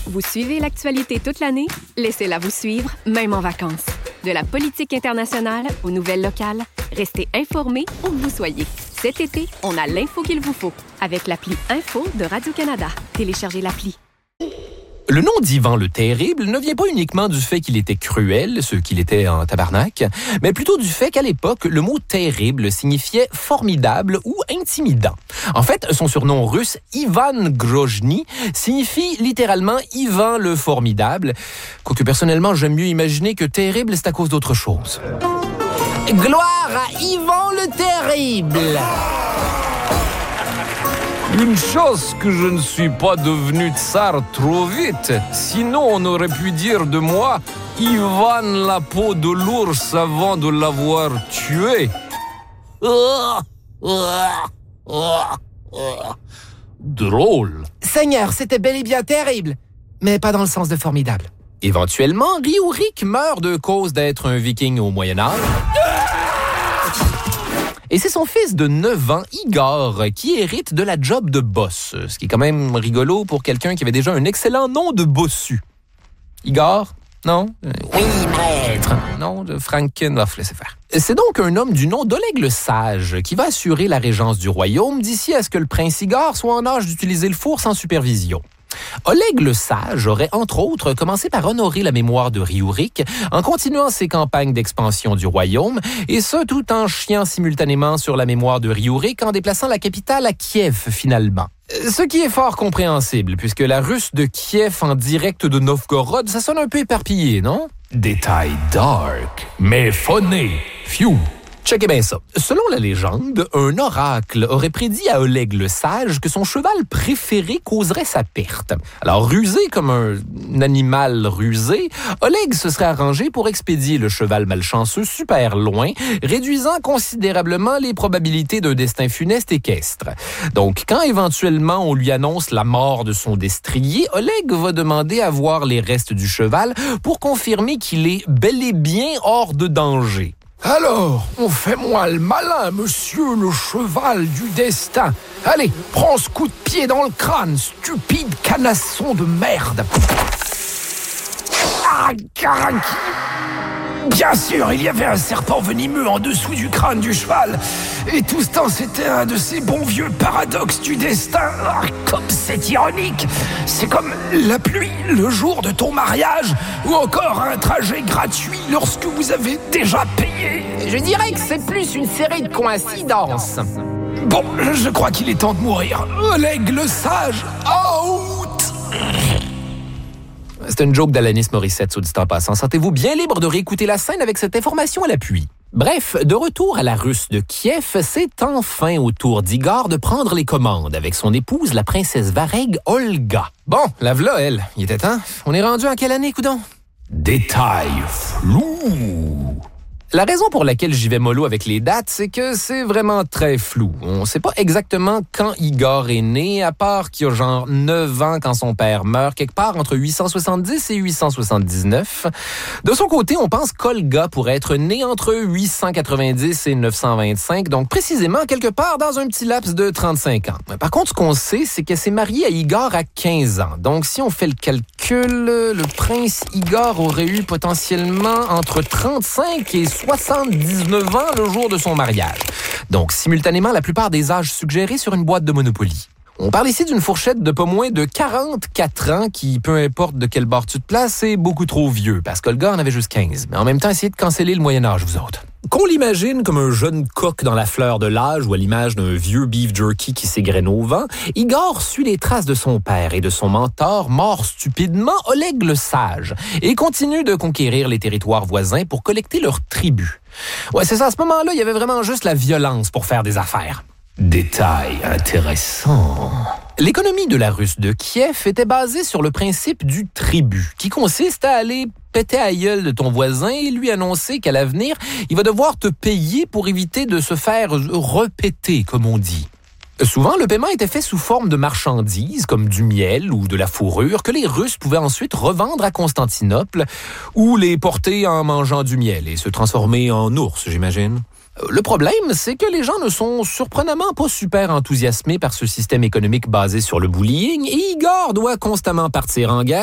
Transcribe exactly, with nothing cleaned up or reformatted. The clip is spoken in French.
Vous suivez l'actualité toute l'année? Laissez-la vous suivre, même en vacances. De la politique internationale aux nouvelles locales, restez informés où que vous soyez. Cet été, on a l'info qu'il vous faut avec l'appli Info de Radio-Canada. Téléchargez l'appli. Le nom d'Ivan le Terrible ne vient pas uniquement du fait qu'il était cruel, ce qu'il était en tabarnak, mais plutôt du fait qu'à l'époque, le mot « terrible » signifiait « formidable » ou « intimidant ». En fait, son surnom russe, Ivan Grozny, signifie littéralement « Ivan le Formidable », quoique personnellement, j'aime mieux imaginer que « terrible » c'est à cause d'autre chose. Gloire à Ivan le Terrible! Une chose que je ne suis pas devenu tsar trop vite, sinon on aurait pu dire de moi Ivan la peau de l'ours avant de l'avoir tué. Drôle. Seigneur, c'était bel et bien terrible, mais pas dans le sens de formidable. Éventuellement, Riourik meurt de cause d'être un viking au Moyen-Âge. Et c'est son fils de neuf ans, Igor, qui hérite de la job de boss, ce qui est quand même rigolo pour quelqu'un qui avait déjà un excellent nom de bossu. Igor? Non? Oui, maître. Non, de Franken... Oh, laissez faire. C'est donc un homme du nom d'Oleg le Sage qui va assurer la régence du royaume d'ici à ce que le prince Igor soit en âge d'utiliser le four sans supervision. Oleg le Sage aurait, entre autres, commencé par honorer la mémoire de Riourik en continuant ses campagnes d'expansion du royaume, et ce, tout en chiant simultanément sur la mémoire de Riourik en déplaçant la capitale à Kiev, finalement. Ce qui est fort compréhensible, puisque la Russe de Kiev en direct de Novgorod, ça sonne un peu éparpillé, non? Détail dark, mais phoné. Phew. Checkez bien ça. Selon la légende, un oracle aurait prédit à Oleg le Sage que son cheval préféré causerait sa perte. Alors, rusé comme un animal rusé, Oleg se serait arrangé pour expédier le cheval malchanceux super loin, réduisant considérablement les probabilités d'un destin funeste équestre. Donc, quand éventuellement on lui annonce la mort de son destrier, Oleg va demander à voir les restes du cheval pour confirmer qu'il est bel et bien hors de danger. Alors, on fait moi le malin, monsieur le cheval du destin. Allez, prends ce coup de pied dans le crâne, stupide canasson de merde. Ah, carac. Bien sûr, il y avait un serpent venimeux en dessous du crâne du cheval. Et tout ce temps, c'était un de ces bons vieux paradoxes du destin. Ah, comme c'est ironique. C'est comme la pluie le jour de ton mariage, ou encore un trajet gratuit lorsque vous avez déjà payé. Je dirais que c'est plus une série de coïncidences. Bon, je crois qu'il est temps de mourir. Oleg le Sage, out! C'est une joke d'Alanis Morissette, soit dit en passant. Sentez-vous bien libre de réécouter la scène avec cette information à l'appui. Bref, de retour à la Russe de Kiev, c'est enfin au tour d'Igor de prendre les commandes avec son épouse, la princesse Vareg Olga. Bon, la v'là, elle. Il était temps. On est rendu en quelle année, coudon? Détail flou. La raison pour laquelle j'y vais mollo avec les dates, c'est que c'est vraiment très flou. On sait pas exactement quand Igor est né, à part qu'il y a genre neuf ans quand son père meurt, quelque part entre huit cent soixante-dix et huit cent soixante-dix-neuf. De son côté, on pense qu'Olga pourrait être née entre huit cent quatre-vingt-dix et neuf cent vingt-cinq, donc précisément quelque part dans un petit laps de trente-cinq ans. Par contre, ce qu'on sait, c'est qu'elle s'est mariée à Igor à quinze ans. Donc, si on fait le calcul, le prince Igor aurait eu potentiellement entre trente-cinq et soixante-dix-neuf ans le jour de son mariage. Donc, simultanément, la plupart des âges suggérés sur une boîte de Monopoly. On parle ici d'une fourchette de pas moins de quarante-quatre ans qui, peu importe de quel bord tu te places, est beaucoup trop vieux, parce que le gars en avait juste quinze. Mais en même temps, essayez de canceller le Moyen-Âge, vous autres. Qu'on l'imagine comme un jeune coq dans la fleur de l'âge ou à l'image d'un vieux beef jerky qui s'égrène au vent, Igor suit les traces de son père et de son mentor, mort stupidement, Oleg le Sage, et continue de conquérir les territoires voisins pour collecter leur tribut. Ouais, c'est ça, à ce moment-là, il y avait vraiment juste la violence pour faire des affaires. Détail intéressant. L'économie de la Russe de Kiev était basée sur le principe du tribut, qui consiste à aller péter à gueule de ton voisin et lui annoncer qu'à l'avenir, il va devoir te payer pour éviter de se faire repéter, comme on dit. Souvent, le paiement était fait sous forme de marchandises, comme du miel ou de la fourrure, que les Russes pouvaient ensuite revendre à Constantinople ou les porter en mangeant du miel et se transformer en ours, j'imagine. Le problème, c'est que les gens ne sont surprenamment pas super enthousiasmés par ce système économique basé sur le bullying et Igor doit constamment partir en guerre